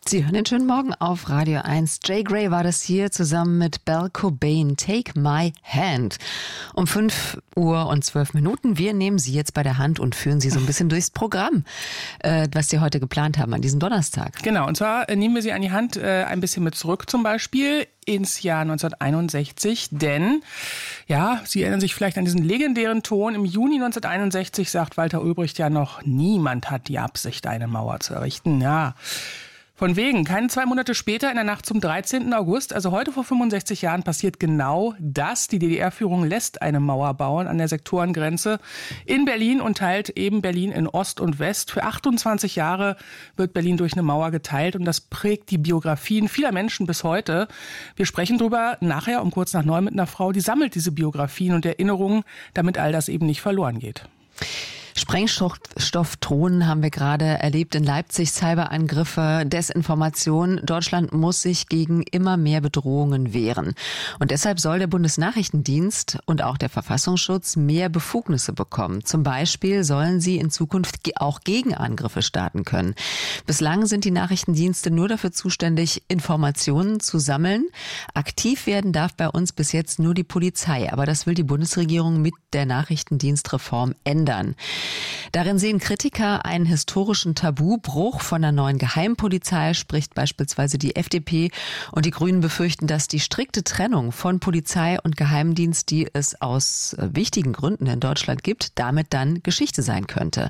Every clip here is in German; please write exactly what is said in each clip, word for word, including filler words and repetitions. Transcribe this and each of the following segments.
Sie hören den schönen Morgen auf Radio eins. Jay Gray war das hier zusammen mit Belle Cobain. Take my hand. Um fünf Uhr und zwölf Minuten. Wir nehmen Sie jetzt bei der Hand und führen Sie so ein bisschen durchs Programm, äh, was Sie heute geplant haben an diesem Donnerstag. Genau, und zwar äh, nehmen wir Sie an die Hand äh, ein bisschen mit zurück, zum Beispiel ins Jahr neunzehnhunderteinundsechzig. Denn, ja, Sie erinnern sich vielleicht an diesen legendären Ton. Im Juni neunzehnhunderteinundsechzig sagt Walter Ulbricht ja noch, niemand hat die Absicht, eine Mauer zu errichten. Ja, von wegen. Keine zwei Monate später, in der Nacht zum dreizehnten August, also heute vor fünfundsechzig Jahren, passiert genau das. Die D D R-Führung lässt eine Mauer bauen an der Sektorengrenze in Berlin und teilt eben Berlin in Ost und West. Für achtundzwanzig Jahre wird Berlin durch eine Mauer geteilt und das prägt die Biografien vieler Menschen bis heute. Wir sprechen drüber nachher um kurz nach neun mit einer Frau, die sammelt diese Biografien und Erinnerungen, damit all das eben nicht verloren geht. Sprengstoffdrohnen haben wir gerade erlebt in Leipzig, Cyberangriffe, Desinformation. Deutschland muss sich gegen immer mehr Bedrohungen wehren. Und deshalb soll der Bundesnachrichtendienst und auch der Verfassungsschutz mehr Befugnisse bekommen. Zum Beispiel sollen sie in Zukunft auch Gegenangriffe starten können. Bislang sind die Nachrichtendienste nur dafür zuständig, Informationen zu sammeln. Aktiv werden darf bei uns bis jetzt nur die Polizei. Aber das will die Bundesregierung mit der Nachrichtendienstreform ändern. Darin sehen Kritiker einen historischen Tabubruch. Von der neuen Geheimpolizei spricht beispielsweise die F D P und die Grünen befürchten, dass die strikte Trennung von Polizei und Geheimdienst, die es aus wichtigen Gründen in Deutschland gibt, damit dann Geschichte sein könnte.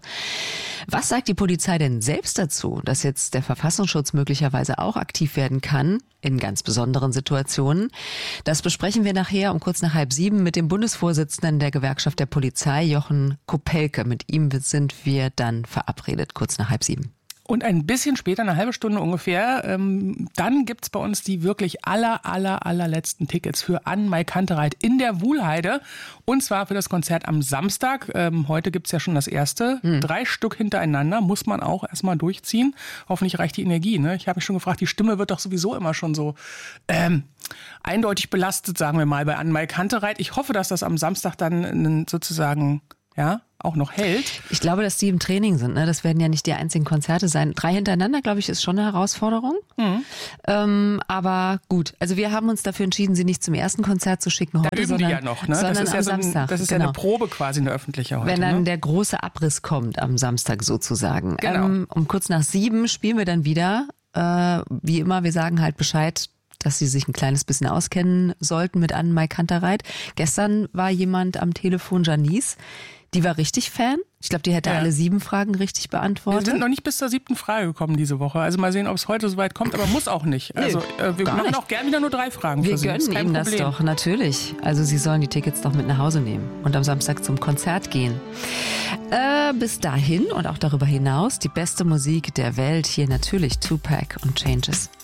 Was sagt die Polizei denn selbst dazu, dass jetzt der Verfassungsschutz möglicherweise auch aktiv werden kann, in ganz besonderen Situationen? Das besprechen wir nachher um kurz nach halb sieben mit dem Bundesvorsitzenden der Gewerkschaft der Polizei, Jochen Kopelke. Mit ihm sind wir dann verabredet, kurz nach halb sieben. Und ein bisschen später, eine halbe Stunde ungefähr, ähm, dann gibt's bei uns die wirklich aller, aller, allerletzten Tickets für Ann-Mai Kantereit in der Wuhlheide. Und zwar für das Konzert am Samstag. Ähm, heute gibt's ja schon das erste. Hm. Drei Stück hintereinander, muss man auch erstmal durchziehen. Hoffentlich reicht die Energie. Ne? Ich habe mich schon gefragt, die Stimme wird doch sowieso immer schon so ähm, eindeutig belastet, sagen wir mal, bei Ann-Mai Kantereit. Ich hoffe, dass das am Samstag dann sozusagen, ja, auch noch hält. Ich glaube, dass die im Training sind. Ne? Das werden ja nicht die einzigen Konzerte sein. Drei hintereinander, glaube ich, ist schon eine Herausforderung. Mhm. Ähm, aber gut, also wir haben uns dafür entschieden, sie nicht zum ersten Konzert zu schicken heute, da üben sondern, die ja noch, ne? sondern das ist am ja so ein, Samstag. Das ist genau. ja eine Probe quasi, eine öffentliche heute. Wenn dann ne? der große Abriss kommt am Samstag sozusagen. Genau. Ähm, um kurz nach sieben spielen wir dann wieder. Äh, wie immer, wir sagen halt Bescheid, dass Sie sich ein kleines bisschen auskennen sollten mit Ann-Mai Kantereit. Gestern war jemand am Telefon, Janice, die war richtig Fan. Ich glaube, die hätte ja alle sieben Fragen richtig beantwortet. Wir sind noch nicht bis zur siebten Frage gekommen diese Woche. Also mal sehen, ob es heute soweit kommt, aber muss auch nicht. Also äh, wir machen nicht. Auch gerne wieder nur drei Fragen wir für Sie. Wir gönnen Ihnen das doch, natürlich. Also Sie sollen die Tickets doch mit nach Hause nehmen und am Samstag zum Konzert gehen. Äh, bis dahin und auch darüber hinaus die beste Musik der Welt. Hier natürlich Tupac und Changes.